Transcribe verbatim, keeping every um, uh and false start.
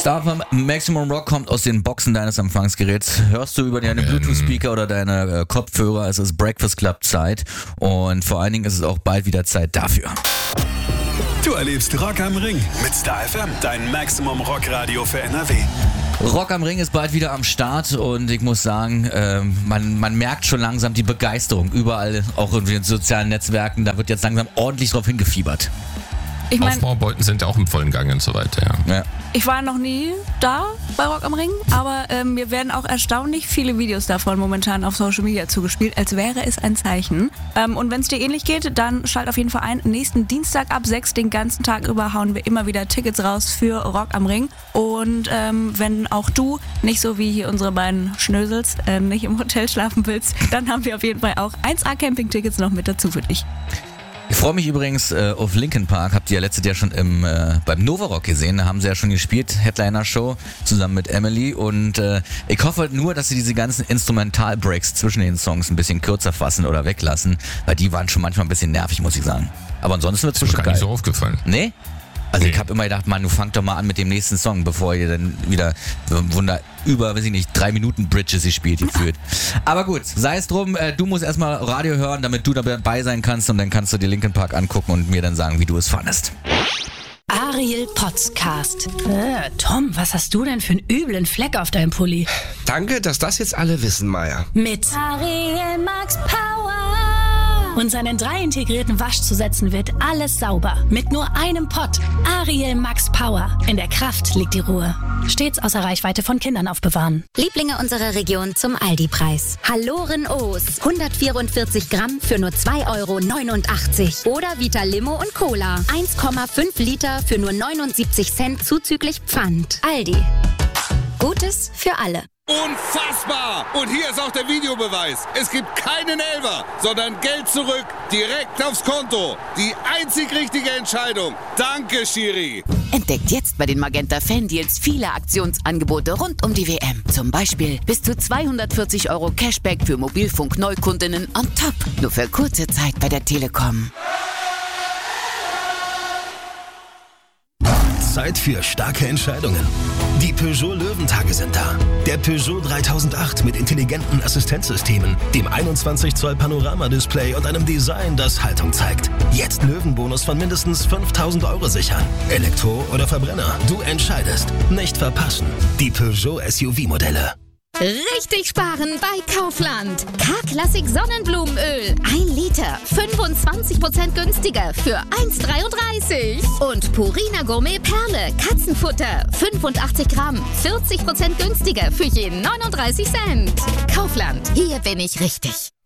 Star F M Maximum Rock kommt aus den Boxen deines Empfangsgeräts. Hörst du über deine Bluetooth-Speaker oder deine äh, Kopfhörer. Es ist Breakfast Club Zeit und vor allen Dingen ist es auch bald wieder Zeit dafür. Du erlebst Rock am Ring mit Star F M, dein Maximum Rock Radio für N R W. Rock am Ring ist bald wieder am Start und ich muss sagen, äh, man, man merkt schon langsam die Begeisterung überall, auch in den sozialen Netzwerken. Da wird jetzt langsam ordentlich drauf hingefiebert. Ich mein, Aufbauarbeiten sind ja auch im vollen Gang und so weiter, ja. Ja. Ich war noch nie da bei Rock am Ring, aber ähm, mir werden auch erstaunlich viele Videos davon momentan auf Social Media zugespielt, als wäre es ein Zeichen. Ähm, und wenn es dir ähnlich geht, dann schalt auf jeden Fall ein. Nächsten Dienstag ab sechs, den ganzen Tag über, hauen wir immer wieder Tickets raus für Rock am Ring. Und ähm, wenn auch du nicht so wie hier unsere beiden Schnösels äh, nicht im Hotel schlafen willst, dann haben wir auf jeden Fall auch eins A Camping-Tickets noch mit dazu für dich. Ich freue mich übrigens äh, auf Linkin Park. Habt ihr ja letztes Jahr schon im, äh, beim Nova Rock gesehen. Da haben sie ja schon gespielt, Headliner-Show, zusammen mit Emily. Und äh, ich hoffe nur, dass sie diese ganzen Instrumental-Breaks zwischen den Songs ein bisschen kürzer fassen oder weglassen. Weil die waren schon manchmal ein bisschen nervig, muss ich sagen. Aber ansonsten wird es bestimmt Gar geil. nicht so aufgefallen. Nee? Also Nee. ich habe immer gedacht, Mann, du fang doch mal an mit dem nächsten Song, bevor ihr dann wieder Wunder über, weiß ich nicht, drei Minuten Bridges gespielt gefühlt. Aber gut, sei es drum, äh, du musst erstmal Radio hören, damit du dabei sein kannst und dann kannst du dir Linkin Park angucken und mir dann sagen, wie du es fandest. Ariel Podcast. Äh, Tom, was hast du denn für einen üblen Fleck auf deinem Pulli? Danke, dass das jetzt alle wissen, Maya. Mit Ariel Max Power. und seinen drei integrierten Waschzusätzen wird alles sauber. Mit nur einem Pott. Ariel Max Power. In der Kraft liegt die Ruhe. Stets außer Reichweite von Kindern aufbewahren. Lieblinge unserer Region zum Aldi-Preis. Halloren O's. hundertvierundvierzig Gramm für nur zwei Euro neunundachtzig. Oder Vita Limo und Cola. eins Komma fünf Liter für nur neunundsiebzig Cent zuzüglich Pfand. Aldi. Gutes für alle. Unfassbar! Und hier ist auch der Videobeweis. Es gibt keinen Elfer, sondern Geld zurück, direkt aufs Konto. Die einzig richtige Entscheidung. Danke, Schiri. Entdeckt jetzt bei den Magenta Fan-Deals viele Aktionsangebote rund um die W M. Zum Beispiel bis zu zweihundertvierzig Euro Cashback für Mobilfunk-Neukundinnen on top. Nur für kurze Zeit bei der Telekom. Zeit für starke Entscheidungen. Die Peugeot Löwentage sind da. Der Peugeot dreitausendacht mit intelligenten Assistenzsystemen, dem einundzwanzig Zoll Panoramadisplay und einem Design, das Haltung zeigt. Jetzt Löwenbonus von mindestens fünftausend Euro sichern. Elektro oder Verbrenner, du entscheidest. Nicht verpassen. Die Peugeot S U V-Modelle. Richtig sparen bei Kaufland. K-Klassik Sonnenblumenöl. ein Liter. fünfundzwanzig Prozent günstiger für eins Komma dreiunddreißig. Und Purina Gourmet Perle. Katzenfutter. fünfundachtzig Gramm. vierzig Prozent günstiger für jeden neununddreißig Cent. Kaufland. Hier bin ich richtig.